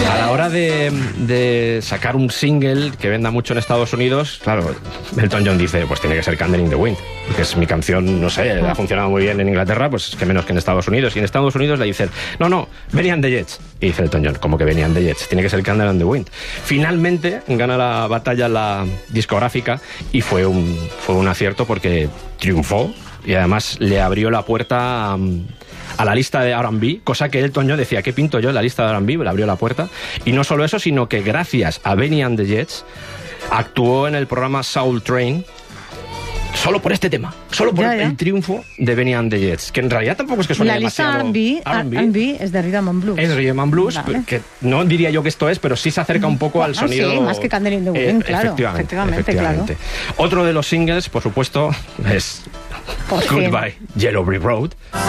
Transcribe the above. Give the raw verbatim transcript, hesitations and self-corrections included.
A la hora de, de sacar un single que venda mucho en Estados Unidos, claro, Elton John dice, pues tiene que ser Candle in the Wind, que es mi canción, no sé, ha funcionado muy bien en Inglaterra, pues que menos que en Estados Unidos. Y en Estados Unidos le dicen, no, no, Benny and the Jets. Y dice Elton John, ¿cómo que Benny and the Jets? Tiene que ser Candle in the Wind. Finalmente gana la batalla la discográfica y fue un, fue un acierto porque triunfó y además le abrió la puerta a, a la lista de R and B, cosa que Elton John decía, ¿qué pinto yo en la lista de R and B? Le abrió la puerta. Y no solo eso, sino que gracias a Benny and the Jets actuó en el programa Soul Train solo por este tema, solo por ya, ya. el triunfo de Benny and the Jets, que en realidad tampoco es que suene la lista demasiado R and B es de Rhythm and Blues. Es Rhythm and Blues, Vale. que no diría yo que esto es, pero sí se acerca un poco al Bueno, sonido. sí, más que Candle in the Wind, eh, claro. Efectivamente, Efectivamente, efectivamente. claro. Otro de los singles, por supuesto, es Por fin. Goodbye Yellow Brick Road.